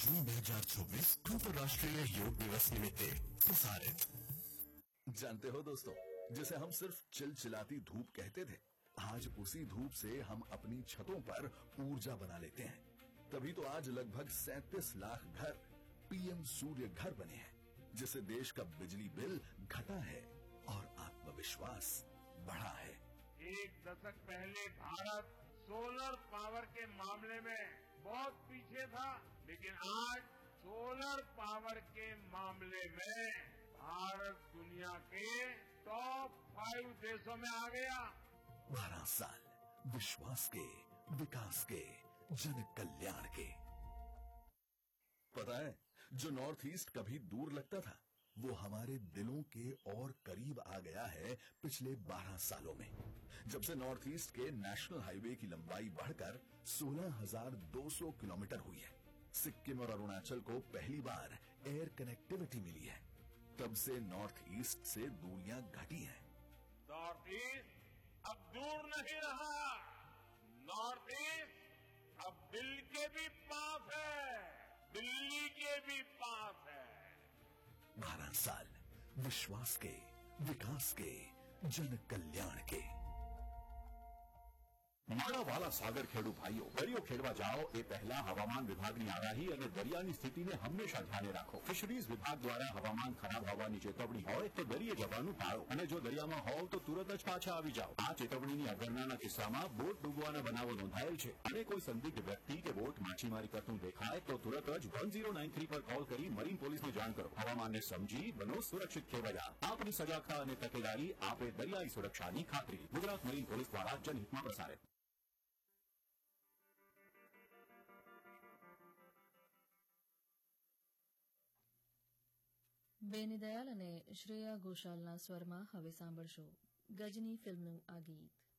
जून 2024 अंतर्राष्ट्रीय योग दिवस निमित्ते प्रसारित। जानते हो दोस्तों, जिसे हम सिर्फ चिलचिलाती धूप कहते थे, आज उसी धूप से हम अपनी छतों पर ऊर्जा बना लेते हैं। तभी तो आज लगभग 37 लाख घर पीएम सूर्य घर बने हैं, जिससे देश का बिजली बिल घटा है और आत्मविश्वास बढ़ा है। एक दशक पहले भारत सोलर पावर के मामले में बहुत पीछे था, लेकिन आज सोलर पावर के मामले में भारत दुनिया के टॉप 5 देशों में आ गया। 12 साल विश्वास के, विकास के, जन कल्याण के। पता है, जो नॉर्थ ईस्ट कभी दूर लगता था, वो हमारे दिलों के और करीब आ गया है पिछले 12 सालों में। जब से नॉर्थ ईस्ट के नेशनल हाईवे की लंबाई बढ़कर 16,200 किलोमीटर हुई है, सिक्किम और अरुणाचल को पहली बार एयर कनेक्टिविटी मिली है, तब से नॉर्थ ईस्ट से दूरियां घटी हैं। नॉर्थ ईस्ट अब दूर नहीं रहा। नॉर्थ ईस्ट अब दिल के भी पास है, दिल्ली के भी पास है। 12 साल विश्वास के, विकास के, जन कल्याण के। માળાવાલા સાગર ખેડૂ ભાઈઓ, દરિયો ખેડવા જાઓ એ પહેલા હવામાન વિભાગની આગાહી અને દરિયાની સ્થિતિને હંમેશા ધ્યાને રાખો। ફિશરીઝ વિભાગ દ્વારા હવામાન ખરાબ હોવાની ચેતવણી હોય તો દરિયે જવાનું ટાળો અને જો દરિયામાં હોવ તો તુરત જ પાછા આવી જાઓ। આ ચેતવણીની અવગણનાના કિસ્સામાં બોટ ડૂબવાના બનાવો નોંધાયેલ છે અને કોઈ સંદિગ્ધ વ્યક્તિ કે બોટ માછીમારી કરતું દેખાય તો તુરત જ 1093 પર કોલ કરી મરીન પોલીસને જાણ કરો। હવામાનને સમજી બનો સુરક્ષિત ખેવૈયા। આપની સજાગતા અને તકેદારી આપે દરિયાઈ સુરક્ષાની ખાતરી। ગુજરાત મરીન પોલીસ દ્વારા જનહિતમાં પ્રસારિત। બેની દયાલ અને શ્રેયા ઘોષાલના સ્વરમાં હવે સાંભળશો ગજની ફિલ્મનું આ ગીત।